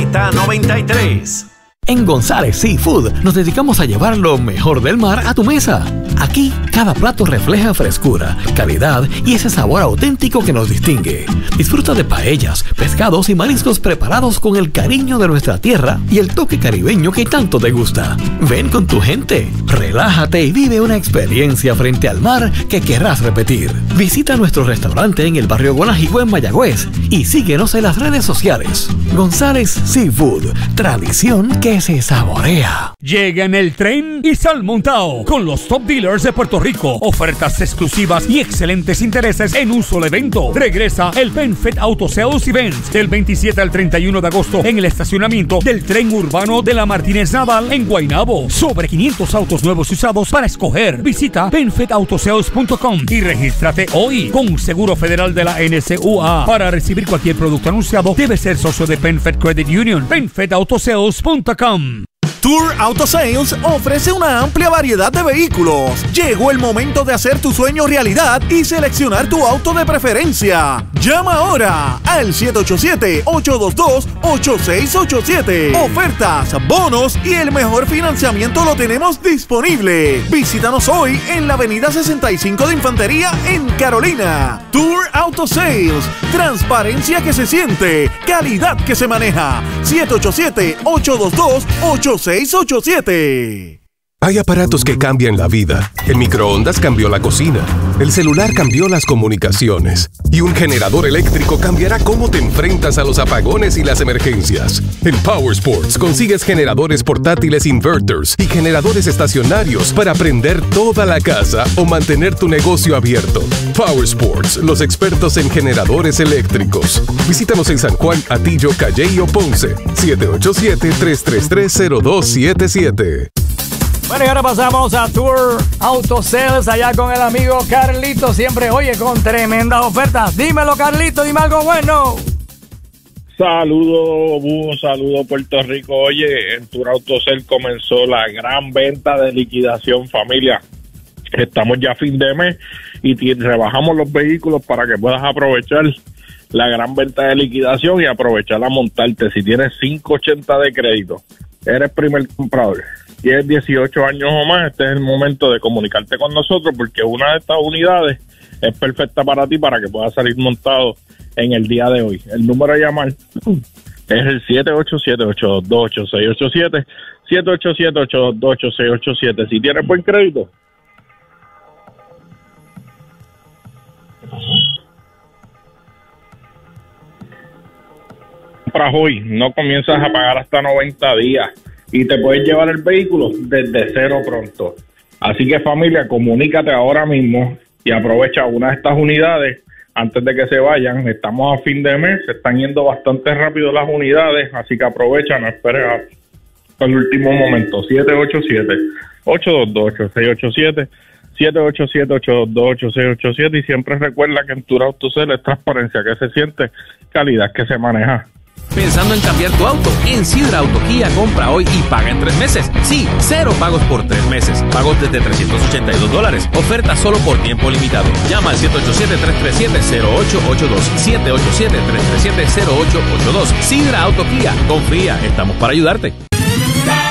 Z93. En González Seafood nos dedicamos a llevar lo mejor del mar a tu mesa. Aquí, cada plato refleja frescura, calidad y ese sabor auténtico que nos distingue. Disfruta de paellas, pescados y mariscos preparados con el cariño de nuestra tierra y el toque caribeño que tanto te gusta. Ven con tu gente, relájate y vive una experiencia frente al mar que querrás repetir. Visita nuestro restaurante en el barrio Guanajigo en Mayagüez y síguenos en las redes sociales. González Seafood, tradición que se saborea. Llega en el tren y Salmontao con los top dealers de Puerto Rico. Ofertas exclusivas y excelentes intereses en un solo evento. Regresa el PenFed Auto Sales Event del 27 al 31 de agosto en el estacionamiento del tren urbano de la Martínez Nadal en Guaynabo. Sobre 500 autos nuevos y usados para escoger. Visita PenFedAutoSales.com y regístrate hoy con un seguro federal de la NCUA. Para recibir cualquier producto anunciado, debe ser socio de PenFed Credit Union. PenFedAutoSales.com. Tour Auto Sales ofrece una amplia variedad de vehículos. Llegó el momento de hacer tu sueño realidad y seleccionar tu auto de preferencia. Llama ahora al 787-822-8687. Ofertas, bonos y el mejor financiamiento lo tenemos disponible. Visítanos hoy en la avenida 65 de Infantería en Carolina. Tour Auto Sales. Transparencia que se siente. Calidad que se maneja. 787-822-8687. Hay aparatos que cambian la vida. El microondas cambió la cocina. El celular cambió las comunicaciones. Y un generador eléctrico cambiará cómo te enfrentas a los apagones y las emergencias. En Power Sports consigues generadores portátiles inverters y generadores estacionarios para prender toda la casa o mantener tu negocio abierto. Power Sports, los expertos en generadores eléctricos. Visítanos en San Juan, Atillo, Calley o Ponce. 787-333-0277. Bueno, y ahora pasamos a Tour Auto Sales, allá con el amigo Carlito, siempre, oye, con tremendas ofertas. Dímelo, Carlito, dime algo bueno. Saludos, Búho, saludos, Puerto Rico. Oye, en Tour Auto Sales comenzó la gran venta de liquidación, familia. Estamos ya a fin de mes y rebajamos los vehículos para que puedas aprovechar la gran venta de liquidación y aprovechar a montarte. Si tienes 580 de crédito, eres primer comprador, tienes 18 años o más, este es el momento de comunicarte con nosotros porque una de estas unidades es perfecta para ti para que puedas salir montado en el día de hoy. El número a llamar es el 787-822-8687, 787-822-8687. Si tienes buen crédito, compras hoy, no comienzas a pagar hasta 90 días y te puedes llevar el vehículo desde cero pronto. Así que, familia, comunícate ahora mismo y aprovecha una de estas unidades antes de que se vayan. Estamos a fin de mes, se están yendo bastante rápido las unidades, así que aprovecha, no esperes hasta el último momento. 787-822-8687, 787-822-8687, y siempre recuerda que en Tour Auto Sales es transparencia que se siente, calidad que se maneja. Pensando en cambiar tu auto, en Sidra Autoquía compra hoy y paga en 3 meses. Sí, 0 pagos por 3 meses. Pagos desde $382. Oferta solo por tiempo limitado. Llama al 787-337-0882. 787-337-0882. Sidra Autoquía. Confía, estamos para ayudarte.